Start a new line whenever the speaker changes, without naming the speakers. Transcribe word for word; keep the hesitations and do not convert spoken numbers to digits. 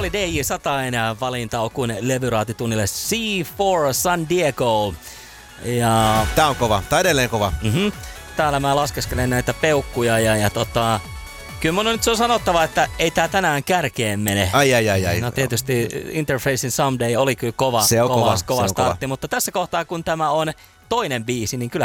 oli D J sata enää valintaukun levyraatitunnille C neljä San Diego. Ja...
Tää on kova. Tää on edelleen kova.
Mm-hmm. Täällä mä laskeskelen näitä peukkuja ja, ja tota... Kyllä mun on nyt se on sanottava, että ei tää tänään kärkeen mene.
Ai, ai, ai, ai.
No tietysti Interfacein Someday oli kyllä kova,
se on
kova,
kova,
kova
se on
startti,
kova.
mutta tässä kohtaa kun tämä on toinen biisi, niin kyllä